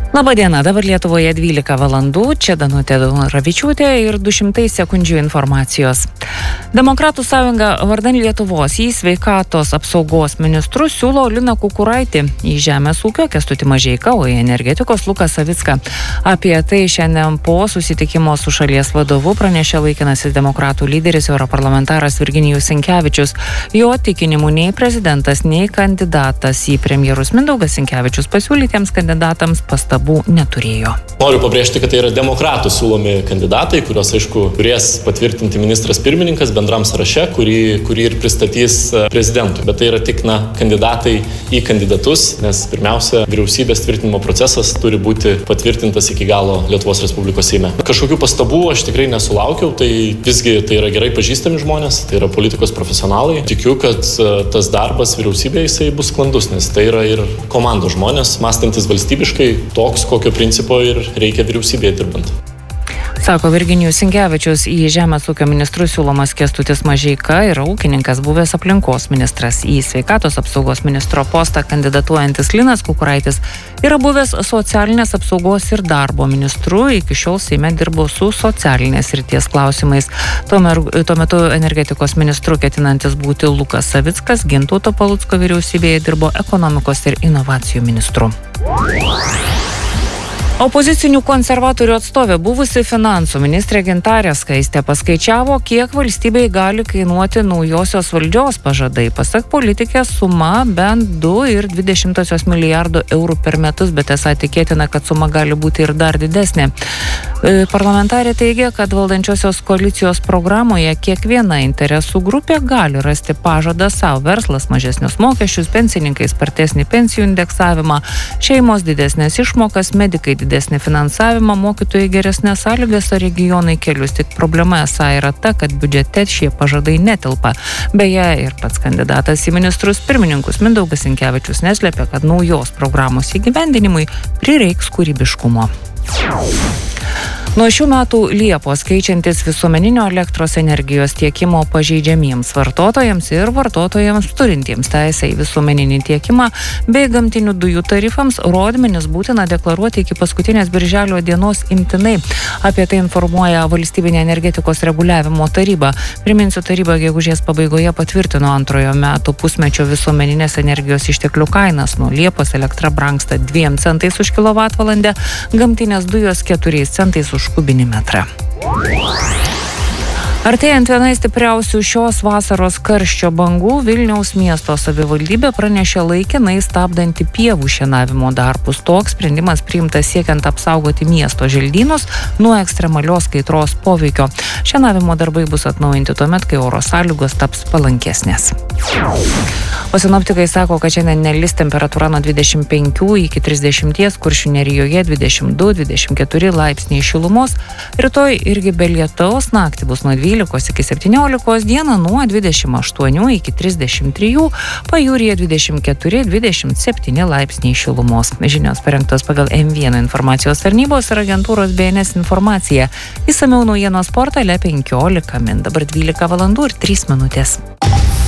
Labadiena, dabar Lietuvoje 12 valandų, čia Danutė Ravičiūtė ir 200 sekundžių informacijos. Demokratų sąjunga vardan Lietuvos į sveikatos apsaugos ministrus siūlo Liną Kukuraitį, į žemės ūkio Kęstutį Mažeiką, o į energetikos Luką Savicką. Apie tai šiandien po susitikimo su šalies vadovu pranešė laikinasis demokratų lyderis europarlamentaras Virginijus Sinkevičius. Jo tikinimu nei prezidentas, nei kandidatas į premjerus Mindaugas Sinkevičius pasiūlytiems kandidatams pastabų neturėjo. Noriu pabrėžti, kad tai yra demokratų siūlomi kandidatai, kuriuos, aišku, turės patvirtinti ministras pirmininkas bendram sąraše, kurį ir pristatys prezidentui. Bet tai yra tik kandidatai į kandidatus, nes pirmiausia, vyriausybės tvirtinimo procesas turi būti patvirtintas iki galo Lietuvos Respublikos Seime. Kažkokių pastabų aš tikrai nesulaukiau, tai visgi tai yra gerai pažįstami žmonės, tai yra politikos profesionalai. Tikiu, kad tas darbas vyriausybėje jisai bus sklandus, nes tai yra ir komandos žmonės, mąstantis valstybiškai, toks, kokio principo ir reikia vyriausybėje dirbant. Sako Virginijus Sinkevičius, į žemės ūkio ministrus siūlomas Kęstutis Mažeika yra ūkininkas, buvęs aplinkos ministras. Į sveikatos apsaugos ministro postą kandidatuojantis Linas Kukuraitis yra buvęs socialinės apsaugos ir darbo ministru, iki šiol Seime dirbo su socialinės srities klausimais. Tuo metu energetikos ministru ketinantis būti Lukas Savickas, Gintauto Palucko vyriausybėje dirbo ekonomikos ir inovacijų ministru. Opozicinių konservatorių atstovė buvusi finansų ministrė Gintarė Skaistė paskaičiavo, kiek valstybei gali kainuoti naujosios valdžios pažadai. Pasak politikės suma bent 2,2 milijardo eurų per metus, bet esą tikėtina, kad suma gali būti ir dar didesnė. Parlamentarė teigia, kad valdančiosios koalicijos programoje kiekviena interesų grupė gali rasti pažadą savo: verslas mažesnius mokesčius, pensininkai spartesnį pensijų indeksavimą, šeimos didesnės išmokas, medikai didesnį finansavimą, mokytojai geresnės sąlygas, o regionai kelius. Tik problema esą yra ta, kad biudžete šie pažadai netelpa. Beje, ir pats kandidatas į ministrus pirmininkus Mindaugas Sinkevičius neslėpė, kad naujos programos įgyvendinimui prireiks kūrybiškumo. Nuo šių metų Liepos keičiantis visuomeninio elektros energijos tiekimo pažeidžiamiems vartotojams ir vartotojams turintiems teisę į visuomeninį tiekimą bei gamtinių dujų tarifams rodmenis būtina deklaruoti iki paskutinės birželio dienos imtinai. Apie tai informuoja Valstybinė energetikos reguliavimo taryba. Priminsiu, taryba gegužės pabaigoje patvirtino antrojo metų pusmečio visuomeninės energijos išteklių kainas. Nuo Liepos elektra brangsta 2 centais už kilovatvalandę, gamtinės dujos 4 centais už kubinį metrą. Artėjant vienai stipriausių šios vasaros karščio bangų, Vilniaus miesto savivaldybė pranešė laikinai stabdanti pievų šienavimo darbus. Toks sprendimas priimtas siekiant apsaugoti miesto želdynus nuo ekstremalios kaitros poveikio. Šienavimo darbai bus atnaujinti tuomet, kai oro sąlygos taps palankesnės. O sinoptikai sako, kad šiandien nelis temperatūra nuo 25 iki 30, Kuršių Nerijoje 22-24 laipsniai šilumos. Rytoj irgi be lietaus, naktį bus nuo 12 iki 17, dieną nuo 28 iki 33, pajūryje 24-27 laipsniai šilumos. Žinios parengtos pagal M1 informacijos tarnybos ir agentūros BNS informacija. Išsamiau naujienos portale 15 min. Dabar 12 valandų ir 3 minutės.